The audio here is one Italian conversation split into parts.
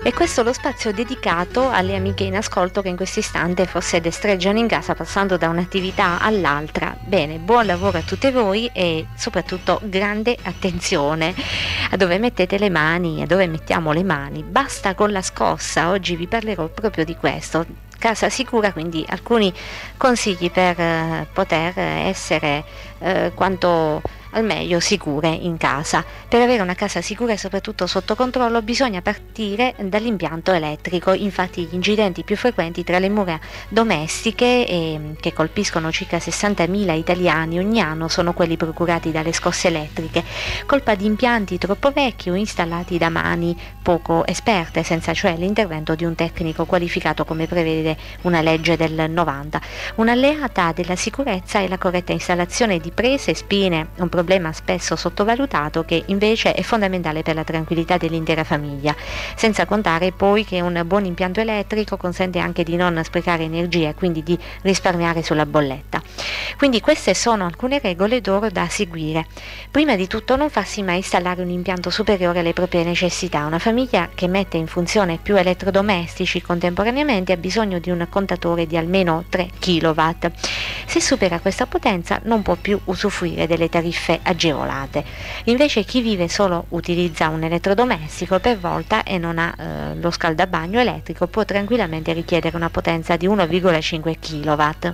E questo è lo spazio dedicato alle amiche in ascolto che in questo istante forse destreggiano in casa passando da un'attività all'altra. Bene, buon lavoro a tutte voi e soprattutto grande attenzione a dove mettete le mani, a dove mettiamo le mani. Basta con la scossa, oggi vi parlerò proprio di questo. Casa sicura, quindi alcuni consigli per poter essere quanto al meglio sicure in casa. Per avere una casa sicura e soprattutto sotto controllo bisogna partire dall'impianto elettrico. Infatti gli incidenti più frequenti tra le mura domestiche che colpiscono circa 60.000 italiani ogni anno sono quelli procurati dalle scosse elettriche, colpa di impianti troppo vecchi o installati da mani poco esperte, senza cioè l'intervento di un tecnico qualificato come prevede una legge del 90. Un'alleata della sicurezza è la corretta installazione di prese e spine, un problema spesso sottovalutato che invece è fondamentale per la tranquillità dell'intera famiglia, senza contare poi che un buon impianto elettrico consente anche di non sprecare energia e quindi di risparmiare sulla bolletta. Quindi queste sono alcune regole d'oro da seguire. Prima di tutto non farsi mai installare un impianto superiore alle proprie necessità. Una famiglia che mette in funzione più elettrodomestici contemporaneamente ha bisogno di un contatore di almeno 3 kW. Se supera questa potenza non può più usufruire delle tariffe agevolate. Invece chi vive solo utilizza un elettrodomestico per volta e non ha lo scaldabagno elettrico può tranquillamente richiedere una potenza di 1,5 kW.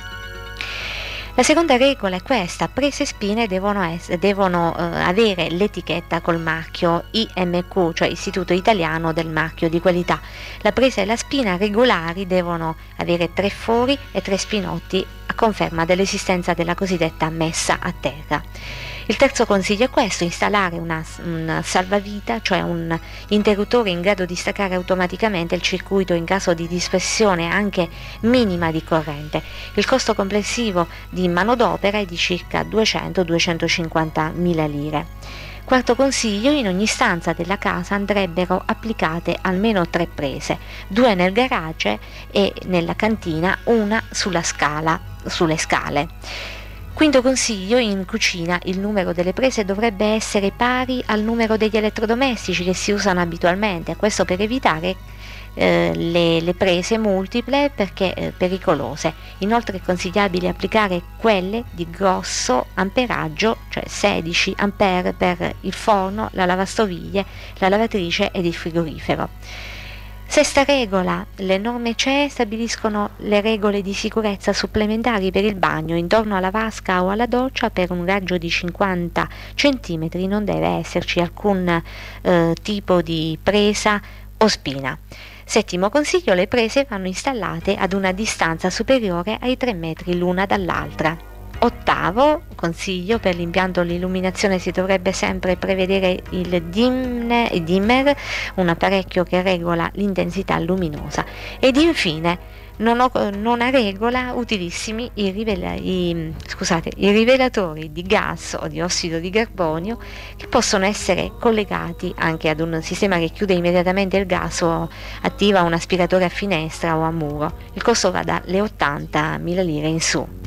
La seconda regola è questa: prese e spine devono avere l'etichetta col marchio IMQ, cioè Istituto Italiano del Marchio di Qualità. La presa e la spina regolari devono avere 3 fori e 3 spinotti a conferma dell'esistenza della cosiddetta messa a terra. Il terzo consiglio è questo: installare un salvavita, cioè un interruttore in grado di staccare automaticamente il circuito in caso di dispersione anche minima di corrente. Il costo complessivo di manodopera è di circa 200-250 mila lire. Quarto consiglio: in ogni stanza della casa andrebbero applicate almeno 3 prese, 2 nel garage e nella cantina, una sulle scale. Quinto consiglio: in cucina il numero delle prese dovrebbe essere pari al numero degli elettrodomestici che si usano abitualmente, questo per evitare le prese multiple perché pericolose. Inoltre è consigliabile applicare quelle di grosso amperaggio, cioè 16 ampere per il forno, la lavastoviglie, la lavatrice ed il frigorifero. Sesta regola: le norme CE stabiliscono le regole di sicurezza supplementari per il bagno. Intorno alla vasca o alla doccia per un raggio di 50 cm non deve esserci alcun tipo di presa o spina. Settimo consiglio: le prese vanno installate ad una distanza superiore ai 3 metri l'una dall'altra. Ottavo consiglio: per l'impianto l'illuminazione si dovrebbe sempre prevedere il dimmer, un apparecchio che regola l'intensità luminosa. Ed infine, nona regola, utilissimi i rivelatori di gas o di ossido di carbonio, che possono essere collegati anche ad un sistema che chiude immediatamente il gas o attiva un aspiratore a finestra o a muro. Il costo va dalle 80.000 lire in su.